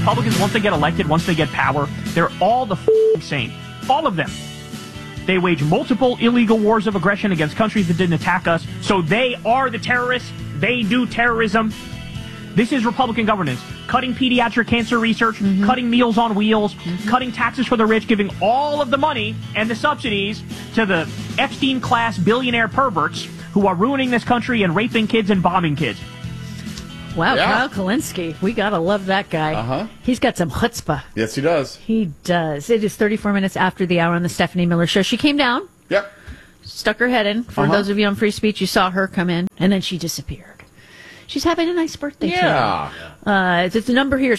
Republicans, once they get elected, once they get power, they're all the same. All of them. They wage multiple illegal wars of aggression against countries that didn't attack us, so they are the terrorists. They do terrorism. This is Republican governance. Cutting pediatric cancer research, cutting Meals on Wheels, cutting taxes for the rich, giving all of the money and the subsidies to the Epstein-class billionaire perverts who are ruining this country and raping kids and bombing kids. Wow, Kyle Kulinski. We got to love that guy. Uh-huh. He's got some chutzpah. Yes, he does. He does. It is 34 minutes after the hour on the Stephanie Miller Show. She came down. Yep. Stuck her head in. For those of you on Free Speech, you saw her come in, and then she disappeared. She's having a nice birthday today. The number here is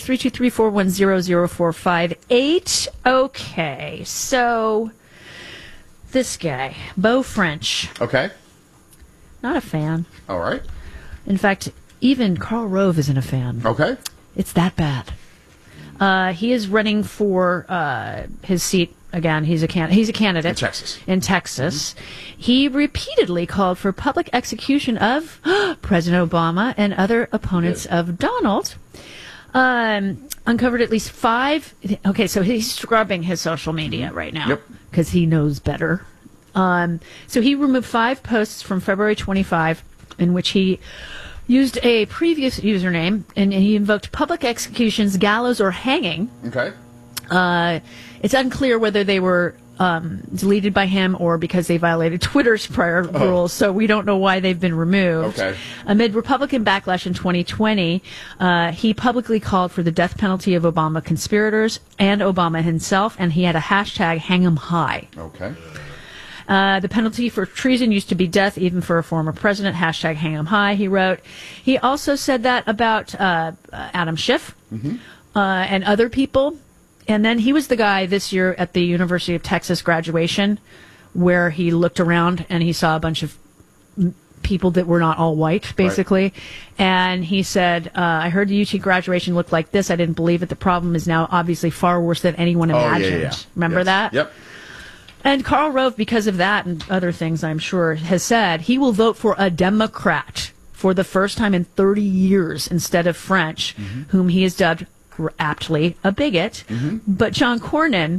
323-410-0458. Okay, so this guy, Beau French. Okay. Not a fan. All right. In fact, even Karl Rove isn't a fan. Okay. It's that bad. He is running for his seat again. He's a candidate in Texas. He repeatedly called for public execution of President Obama and other opponents of Donald. Uncovered at least 5. Okay, so he's scrubbing his social media right now because he knows better. So he removed 5 posts from February 25 in which he used a previous username, and he invoked public executions, gallows, or hanging. Okay. It's unclear whether they were deleted by him or because they violated Twitter's prior rules, so we don't know why they've been removed. Okay. Amid Republican backlash in 2020, he publicly called for the death penalty of Obama conspirators and Obama himself, and he had a hashtag hang 'em high. Okay. The penalty for treason used to be death, even for a former president. Hashtag hang 'em high, he wrote. He also said that about Adam Schiff and other people. And then he was the guy this year at the University of Texas graduation where he looked around and he saw a bunch of people that were not all white, basically. Right. And he said, I heard the UT graduation looked like this. I didn't believe it. The problem is now obviously far worse than anyone imagined. Remember that? Yep. And Karl Rove, because of that and other things, I'm sure, has said he will vote for a Democrat for the first time in 30 years instead of French, whom he has dubbed aptly a bigot. But John Cornyn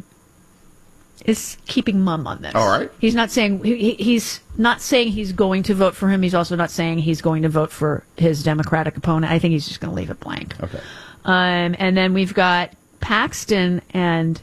is keeping mum on this. All right. He's not saying he's not saying he's going to vote for him. He's also not saying he's going to vote for his Democratic opponent. I think he's just going to leave it blank. Okay. And then we've got Paxton and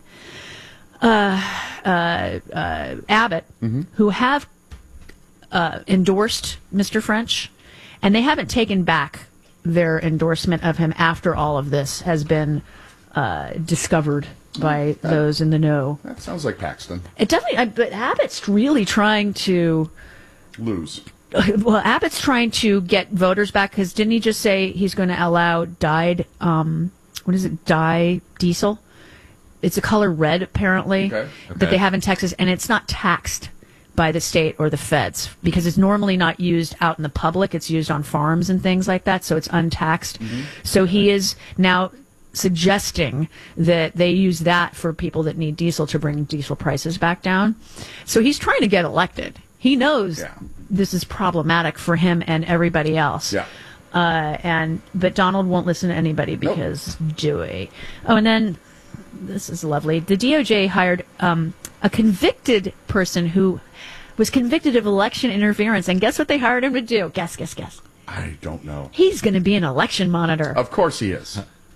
Abbott, who have endorsed Mr. French, and they haven't taken back their endorsement of him after all of this has been discovered by those in the know. That sounds like Paxton. It definitely, but Abbott's really trying to lose. Well, Abbott's trying to get voters back because didn't he just say he's going to allow dyed, dye diesel? It's a color red, apparently, that they have in Texas, and it's not taxed by the state or the feds because it's normally not used out in the public. It's used on farms and things like that, so it's untaxed. So he is now suggesting that they use that for people that need diesel to bring diesel prices back down. So he's trying to get elected. He knows this is problematic for him and everybody else. But Donald won't listen to anybody because Dewey. Oh, and then this is lovely. The DOJ hired a convicted person who was convicted of election interference. And guess what they hired him to do? Guess. I don't know. He's going to be an election monitor. Of course he is.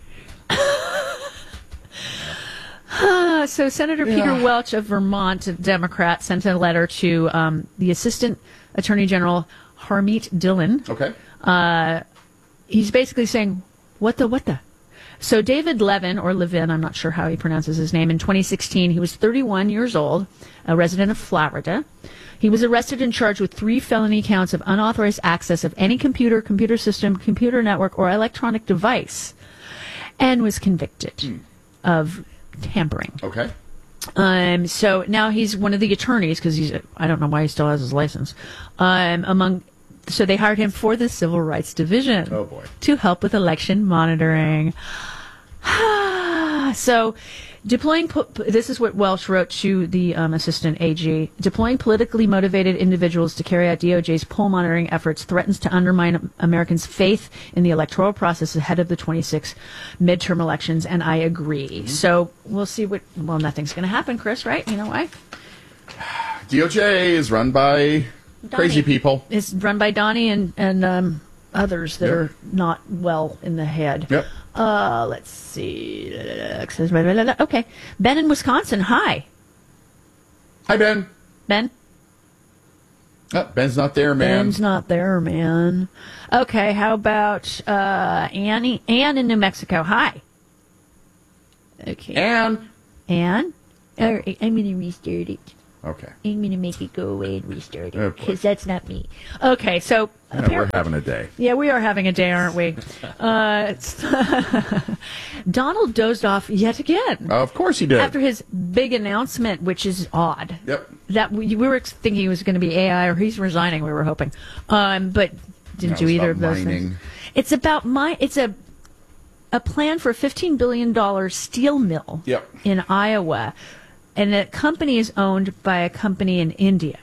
So Senator Peter Welch of Vermont, a Democrat, sent a letter to the Assistant Attorney General Harmeet Dillon. Okay. He's basically saying, what the? So David Levin, or Levin, I'm not sure how he pronounces his name, in 2016, he was 31 years old, a resident of Florida. He was arrested and charged with 3 felony counts of unauthorized access of any computer, computer system, computer network, or electronic device, and was convicted of tampering. Okay. So now he's one of the attorneys, because I don't know why he still has his license, so they hired him for the Civil Rights Division. Oh, boy. To help with election monitoring. So, this is what Welsh wrote to the assistant AG. Deploying politically motivated individuals to carry out DOJ's poll monitoring efforts threatens to undermine Americans' faith in the electoral process ahead of the 26 midterm elections, and I agree. Mm-hmm. So, we'll see well, nothing's going to happen, Chris, right? You know why? DOJ is run by crazy people. It's run by Donnie and others that are not well in the head. Yep. Let's see. Okay. Ben in Wisconsin. Hi. Hi, Ben. Ben? Oh, Ben's not there, man. Ben's not there, man. Okay, how about Ann in New Mexico. Hi. Okay. Ann. All right, I'm going to restart it. Okay. I'm going to make it go away and restart it, Oh, because that's not me. Okay, so... Yeah, we're having a day. Yeah, we are having a day, aren't we? Donald dozed off yet again. Of course he did. After his big announcement, which is odd. Yep. That we were thinking he was going to be AI, or he's resigning, we were hoping. But didn't do either of those things. It's about it's a plan for a $15 billion steel mill in Iowa. And the company is owned by a company in India.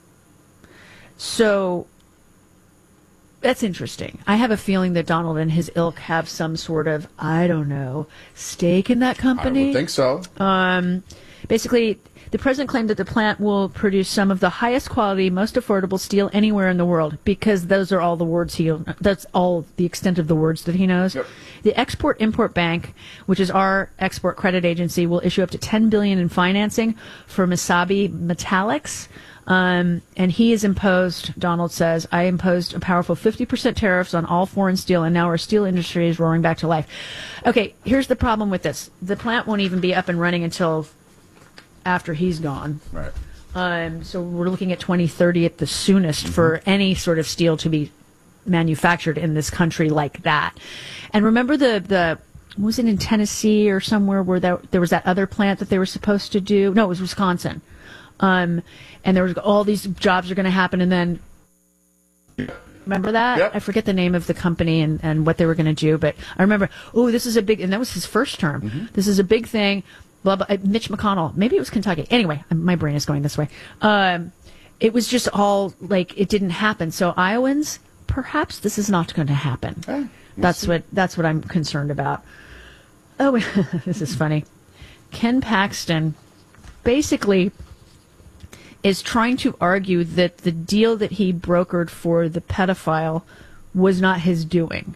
So that's interesting. I have a feeling that Donald and his ilk have some sort of, I don't know, stake in that company. I would think so. Basically, the president claimed that the plant will produce some of the highest quality, most affordable steel anywhere in the world, because those are all the words that's all the extent of the words that he knows. Yep. The Export-Import Bank, which is our export credit agency, will issue up to $10 billion in financing for Misabi Metallics. And he has imposed, Donald says, I imposed a powerful 50% tariffs on all foreign steel, and now our steel industry is roaring back to life. Okay, here's the problem with this. The plant won't even be up and running until after he's gone. Right. So we're looking at 2030 at the soonest for any sort of steel to be manufactured in this country like that. And remember was it in Tennessee or somewhere where there was that other plant that they were supposed to do? No, it was Wisconsin. And there was all these jobs are going to happen, and then remember that? Yep. I forget the name of the company and what they were going to do, but I remember, this is a big, and that was his first term. Mm-hmm. This is a big thing. Blah, blah, Mitch McConnell. Maybe it was Kentucky. Anyway, my brain is going this way. It was just all like it didn't happen. So Iowans, perhaps this is not going to happen. That's what I'm concerned about. Oh, this is funny. Ken Paxton basically is trying to argue that the deal that he brokered for the pedophile was not his doing.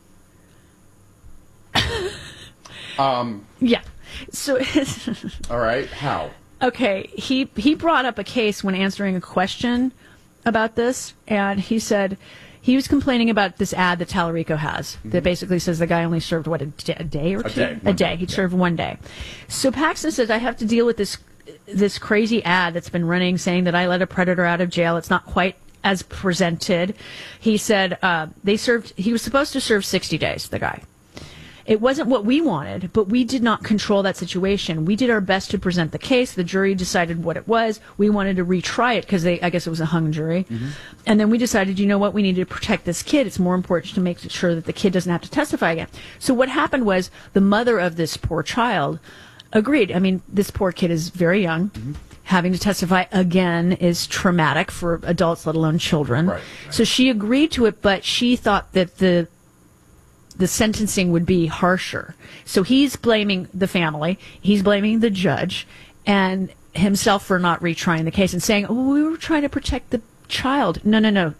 Yeah. So, all right. How? Okay. He brought up a case when answering a question about this, and he said he was complaining about this ad that Tallarico has that basically says the guy only served a day or two? A day. He served one day. So Paxton says, I have to deal with this crazy ad that's been running saying that I let a predator out of jail. It's not quite as presented. He said he was supposed to serve 60 days, the guy. It wasn't what we wanted, but we did not control that situation. We did our best to present the case. The jury decided what it was. We wanted to retry it because I guess it was a hung jury. Mm-hmm. And then we decided, you know what, we need to protect this kid. It's more important to make sure that the kid doesn't have to testify again. So what happened was the mother of this poor child agreed. I mean, this poor kid is very young. Mm-hmm. Having to testify again is traumatic for adults, let alone children. Right. So she agreed to it, but she thought that the sentencing would be harsher. So he's blaming the family, he's blaming the judge, and himself for not retrying the case and saying, we were trying to protect the child. No.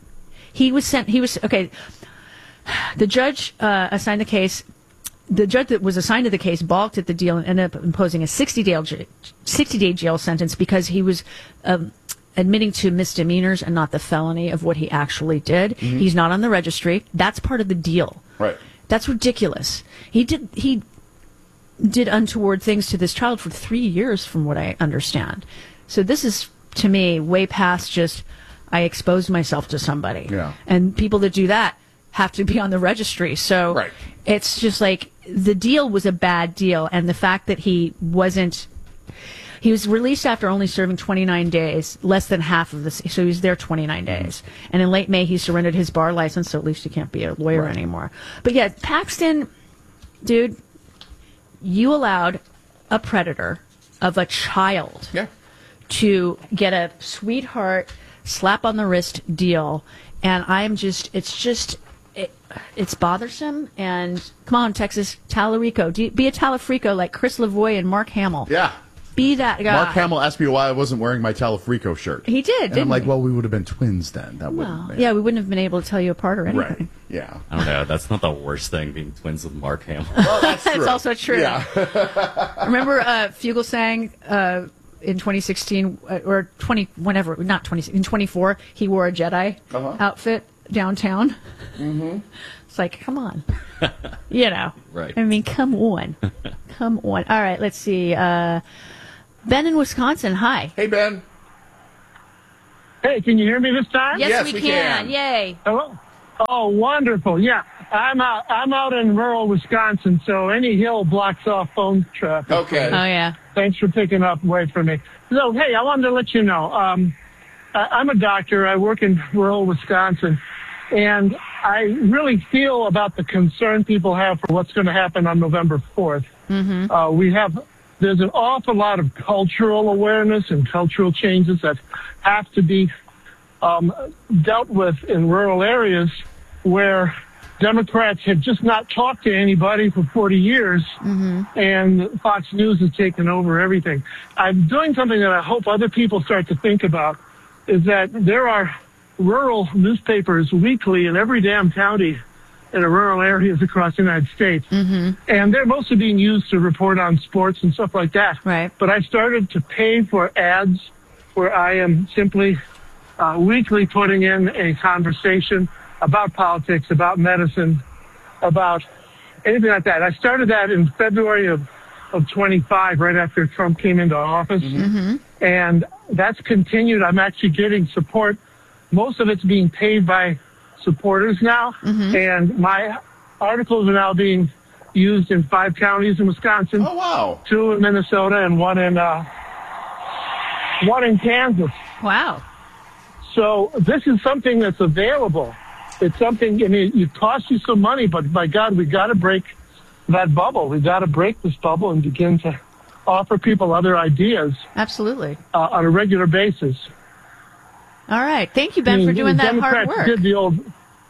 Okay. The judge assigned the case. The judge that was assigned to the case balked at the deal and ended up imposing a 60-day jail sentence because he was admitting to misdemeanors and not the felony of what he actually did. Mm-hmm. He's not on the registry. That's part of the deal. Right. That's ridiculous. He did untoward things to this child for 3 years, from what I understand. So this is, to me, way past just I exposed myself to somebody. Yeah. And people that do that have to be on the registry. So It's just like the deal was a bad deal, and the fact that he was released after only serving 29 days, less than half of this. So he was there 29 days. And in late May, he surrendered his bar license, so at least he can't be a lawyer anymore. But yeah, Paxton, dude, you allowed a predator of a child to get a sweetheart slap on the wrist deal, and it's bothersome. And come on, Texas, Tallarico, be a Talafrico like Chris Lavoie and Mark Hamill. Yeah. Be that guy. Mark Hamill asked me why I wasn't wearing my Talafrico shirt. He did, and I'm like, well, we would have been twins then. That wouldn't. Yeah, we wouldn't have been able to tell you apart or anything. Right. Yeah. I don't know. That's not the worst thing, being twins with Mark Hamill. Well, that's true. It's also true. Yeah. Remember Fugelsang in 2016 or 20 whenever, not 20 in 24, he wore a Jedi outfit downtown. Mm-hmm. It's like, come on. Right. I mean, come on. Come on. All right, let's see. Ben in Wisconsin, hi. Hey, Ben. Hey, can you hear me this time? Yes, we can. Yay. Hello. Oh, wonderful. Yeah, I'm out in rural Wisconsin, so any hill blocks off phone traffic. Okay. Oh, yeah. Thanks for picking up away from me. So, hey, I wanted to let you know, I'm a doctor. I work in rural Wisconsin, and I really feel about the concern people have for what's going to happen on November 4th. Mm-hmm. There's an awful lot of cultural awareness and cultural changes that have to be dealt with in rural areas where Democrats have just not talked to anybody for 40 years, and Fox News has taken over everything. I'm doing something that I hope other people start to think about, is that there are rural newspapers weekly in every damn county in the rural areas across the United States. And they're mostly being used to report on sports and stuff like that. Right. But I started to pay for ads where I am simply weekly putting in a conversation about politics, about medicine, about anything like that. I started that in February of 25, right after Trump came into office. And that's continued. I'm actually getting support. Most of it's being paid by supporters now, and my articles are now being used in 5 counties in Wisconsin. Oh, wow. 2 in Minnesota and one in Kansas. Wow. So this is something that's available. It's something, I mean, it costs you some money, but by God, we got to break that bubble. We got to break this bubble and begin to offer people other ideas. Absolutely. On a regular basis. All right. Thank you, Ben, for doing that hard work. Did the old,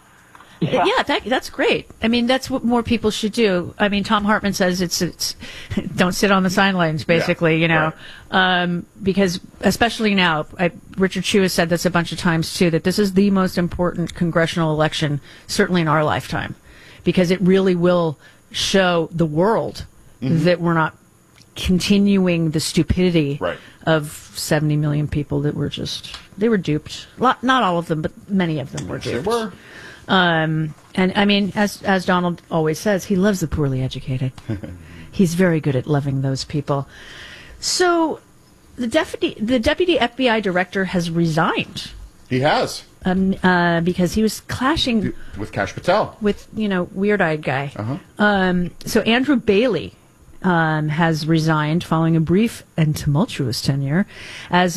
that's great. I mean, that's what more people should do. I mean, Tom Hartman says it's don't sit on the sidelines, basically, right. Because especially now, Richard Chu has said this a bunch of times, too, that this is the most important congressional election, certainly in our lifetime, because it really will show the world that we're not continuing the stupidity of 70 million people that were they were duped. Not all of them, but many of them were duped. They were. And I mean, as Donald always says, he loves the poorly educated. He's very good at loving those people. So the deputy FBI director has resigned. He has. Because he was clashing with Kash Patel. With, weird-eyed guy. So Andrew Bailey has resigned following a brief and tumultuous tenure as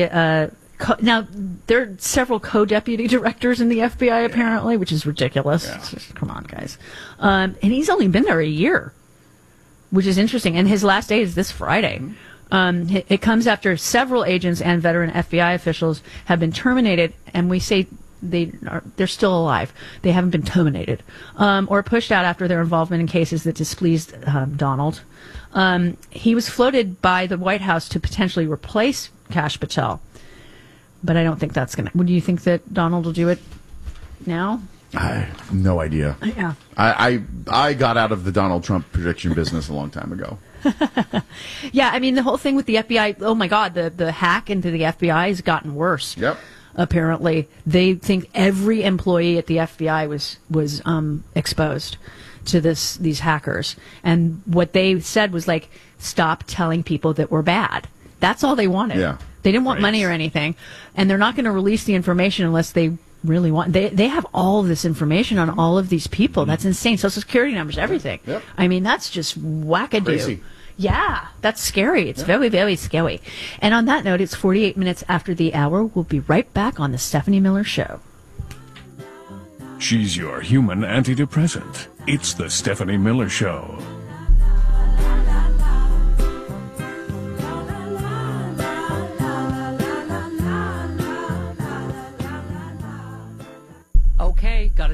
now, there are several co-deputy directors in the FBI, apparently, which is ridiculous. Yeah. Come on, guys. And he's only been there a year, which is interesting. And his last day is this Friday. It comes after several agents and veteran FBI officials have been terminated, and we say they're still alive. They haven't been terminated or pushed out after their involvement in cases that displeased Donald. He was floated by the White House to potentially replace Kash Patel. But I don't think that's going to... Would you think that Donald will do it now? I have no idea. Yeah. I got out of the Donald Trump prediction business a long time ago. Yeah, I mean, the whole thing with the FBI... Oh, my God, the hack into the FBI has gotten worse. Yep. Apparently. They think every employee at the FBI was exposed to these hackers. And what they said was, like, stop telling people that we're bad. That's all they wanted. Yeah. They didn't want money or anything, and they're not going to release the information unless they really want. They have all of this information on all of these people. That's insane. Social security numbers, everything. Yep. I mean, that's just wackadoo. Crazy. Yeah, that's scary. It's very, very scary. And on that note, it's 48 minutes after the hour. We'll be right back on the Stephanie Miller Show. She's your human antidepressant. It's the Stephanie Miller Show.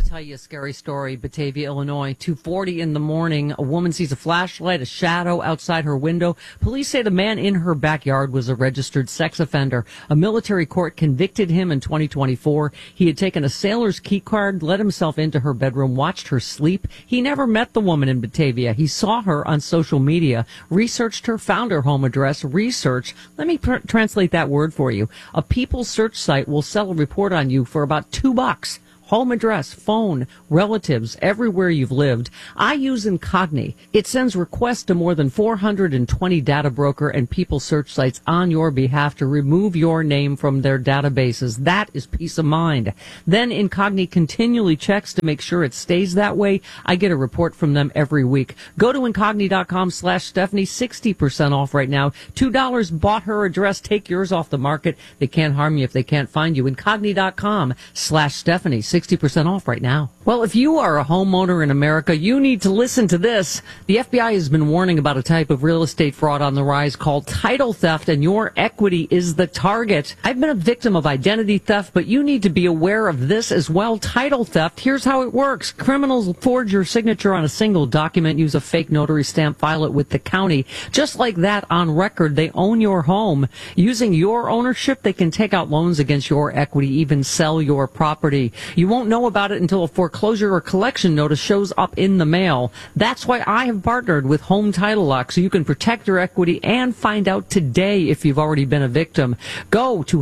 to tell you a scary story. Batavia, Illinois, 2:40 in the morning. A woman sees a flashlight, a shadow outside her window. Police say the man in her backyard was a registered sex offender. A military court convicted him in 2024. He had taken a sailor's key card, let himself into her bedroom, watched her sleep. He never met the woman in Batavia. He saw her on social media, researched her, found her home address, research. Let me translate that word for you. A People search site will sell a report on you for about $2. Home address, phone, relatives, everywhere you've lived. I use Incogni. It sends requests to more than 420 data broker and people search sites on your behalf to remove your name from their databases. That is peace of mind. Then Incogni continually checks to make sure it stays that way. I get a report from them every week. Go to Incogni.com/Stephanie, 60% off right now. $2 bought her address. Take yours off the market. They can't harm you if they can't find you. Incogni.com/Stephanie. 60% off right now. Well, if you are a homeowner in America, you need to listen to this. The FBI has been warning about a type of real estate fraud on the rise called title theft, and your equity is the target. I've been a victim of identity theft, but you need to be aware of this as well. Title theft, here's how it works. Criminals forge your signature on a single document, use a fake notary stamp, file it with the county. Just like that, on record, they own your home. Using your ownership, they can take out loans against your equity, even sell your property. You won't know about it until a foreclosure or collection notice shows up in the mail. That's why I have partnered with Home Title Lock, so you can protect your equity and find out today if you've already been a victim. Go to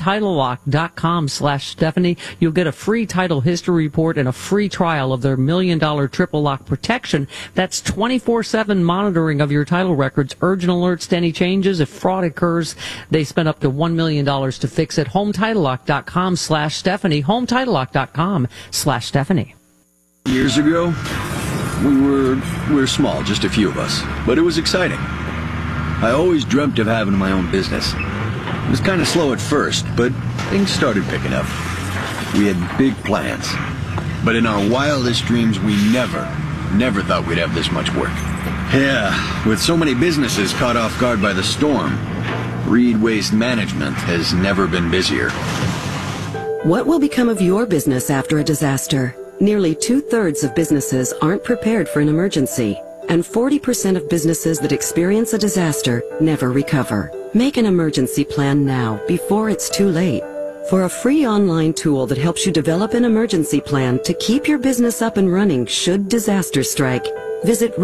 HomeTitleLock.com/Stephanie. You'll get a free title history report and a free trial of their $1 million triple lock protection. That's 24/7 monitoring of your title records, urgent alerts to any changes. If fraud occurs, they spend up to $1 million to fix it. HomeTitleLock.com/Stephanie. HomeTitleLock.com/Stephanie. Years ago, we were small, just a few of us, but it was exciting. I always dreamt of having my own business. It was kind of slow at first, but things started picking up. We had big plans, but in our wildest dreams, we never thought we'd have this much work. Yeah, with so many businesses caught off guard by the storm, Reed Waste Management has never been busier. What will become of your business after a disaster? Nearly 2/3 of businesses aren't prepared for an emergency, and 40% of businesses that experience a disaster never recover. Make an emergency plan now, before it's too late. For a free online tool that helps you develop an emergency plan to keep your business up and running should disaster strike, visit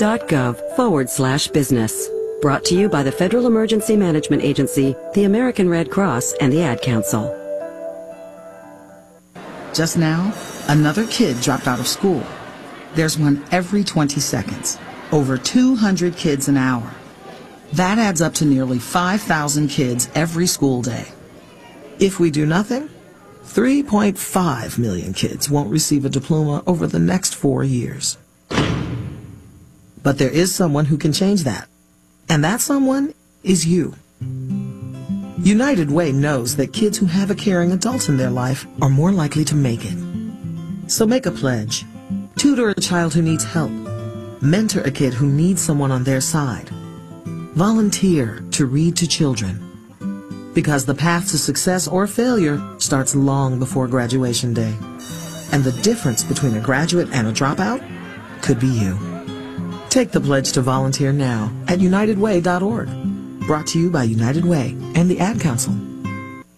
ready.gov/business. Brought to you by the Federal Emergency Management Agency, the American Red Cross, and the Ad Council. Just now, another kid dropped out of school. There's one every 20 seconds. Over 200 kids an hour. That adds up to nearly 5,000 kids every school day. If we do nothing, 3.5 million kids won't receive a diploma over the next 4 years. But there is someone who can change that. And that someone is you. United Way knows that kids who have a caring adult in their life are more likely to make it. So make a pledge. Tutor a child who needs help. Mentor a kid who needs someone on their side. Volunteer to read to children. Because the path to success or failure starts long before graduation day. And the difference between a graduate and a dropout could be you. Take the pledge to volunteer now at UnitedWay.org. Brought to you by United Way and the Ad Council.